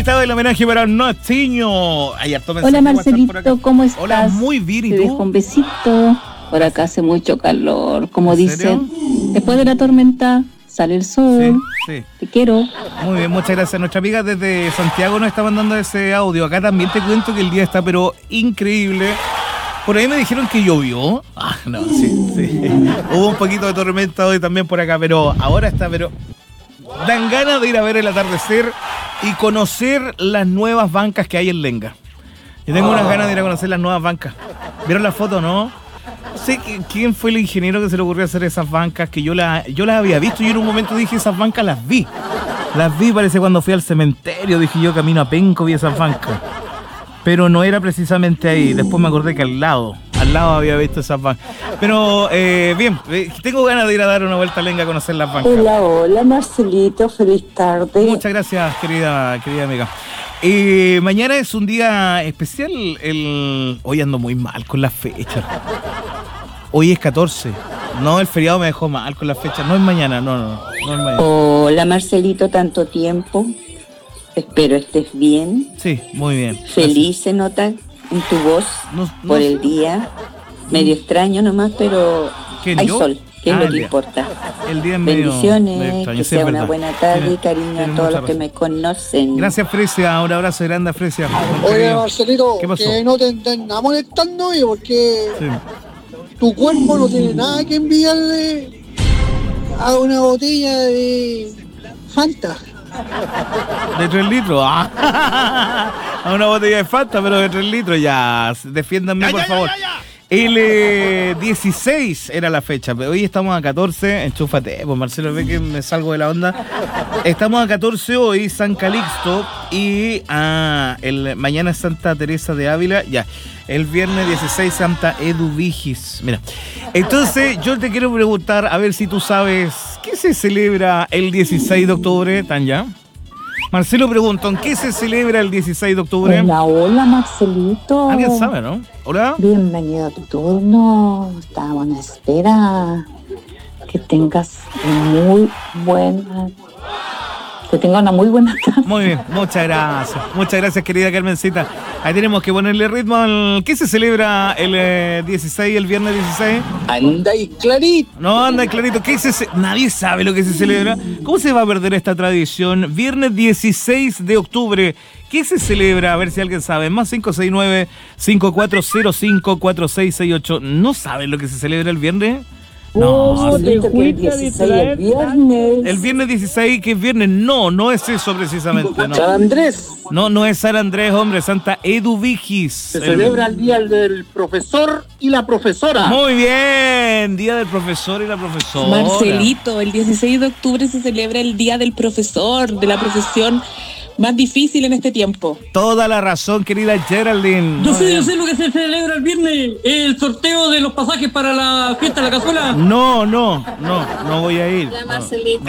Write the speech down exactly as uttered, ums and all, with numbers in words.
estaba el homenaje para Notiño. Hay harto mensaje. Hola Marcelito, ¿cómo estás? Hola, muy bien, ¿y Te tú? dejo un besito. Por acá hace mucho calor, como ¿En dicen. serio? Después de la tormenta sale el sol. Sí, sí. Te quiero. Muy bien, muchas gracias. Nuestra amiga desde Santiago nos está mandando ese audio. Acá también te cuento que el día está pero increíble. Por ahí me dijeron que llovió. Ah, no, sí, sí. Hubo un poquito de tormenta hoy también por acá, pero ahora está, pero dan ganas de ir a ver el atardecer y conocer las nuevas bancas que hay en Lenga. Yo tengo unas ganas de ir a conocer las nuevas bancas. ¿Vieron la foto, no? No sé quién fue el ingeniero que se le ocurrió hacer esas bancas, que yo, la, yo las había visto y en un momento dije, esas bancas las vi. Las vi, parece cuando fui al cementerio, dije yo, camino a Penco, vi esas bancas. Pero no era precisamente ahí, después me acordé que al lado, al lado había visto esas bancas. Pero eh, bien, eh, tengo ganas de ir a dar una vuelta a Lenga a conocer las bancas. Hola, hola Marcelito, feliz tarde. Muchas gracias, querida, querida amiga. Eh, mañana es un día especial. El... Hoy ando muy mal con las fechas. Hoy es catorce. No, el feriado me dejó mal con las fechas. No es mañana, no, no, no es mañana. Hola Marcelito, tanto tiempo. Espero estés bien. Sí, muy bien. Feliz se nota en tu voz no, no, por el día. Medio extraño nomás, pero hay yo? sol, que es ah, lo que día. importa. El día es medio, bendiciones, medio extraño, que sí, sea una verdad. buena tarde Tiene, y cariño tiene a todos mucha los que razón. me conocen. Gracias, Fresia. Un abrazo grande a Fresia. Oye, Marcelito, ¿qué pasó? que no te estén molestando yo, porque Sí. tu cuerpo no tiene nada que enviarle a una botella de Fanta. De tres litros. Ah. A una botella de Fanta, pero de tres litros. Ya, defiéndanme, por favor. El eh, dieciséis era la fecha, pero hoy estamos a catorce. Enchúfate, pues Marcelo, ve que me salgo de la onda. Estamos a catorce hoy, San Calixto. Y ah, el, mañana es Santa Teresa de Ávila. Ya, el viernes dieciséis, Santa Eduvigis. Mira, entonces yo te quiero preguntar, a ver si tú sabes, ¿qué se celebra el dieciséis de octubre, Tanya? Marcelo pregunta, ¿en qué se celebra el dieciséis de octubre? Hola, hola Marcelito. Alguien sabe, ¿no? Hola. Bienvenido a tu turno. Estamos en espera. Que tengas muy buena... Que tenga una muy buena tarde. Muy bien, muchas gracias. Muchas gracias, querida Carmencita. Ahí tenemos que ponerle ritmo al... ¿Qué se celebra el eh, dieciséis, el viernes dieciséis? Anda ahí clarito. No, anda clarito. ¿Qué se... Nadie sabe lo que se celebra. ¿Cómo se va a perder esta tradición? Viernes dieciséis de octubre. ¿Qué se celebra? A ver si alguien sabe. Más cinco seis nueve, cinco cuatro cero cinco, cuatro seis seis ocho. ¿No saben lo que se celebra el viernes? No, Oh, sí. que el dieciséis el viernes. El viernes dieciséis, que es viernes. No, no es eso precisamente. No, San Andrés. no, no es San Andrés, hombre. Santa Eduvigis. Se celebra el día del profesor y la profesora. Muy bien. Día del profesor y la profesora. Marcelito, el dieciséis de octubre se celebra el Día del Profesor, de la profesión más difícil en este tiempo. Toda la razón, querida Geraldine. Yo Muy sé, bien. yo sé lo que se celebra el viernes, el sorteo de los pasajes para la fiesta de la cazuela. No, no, no, no voy a ir. Hola No. Marcelito.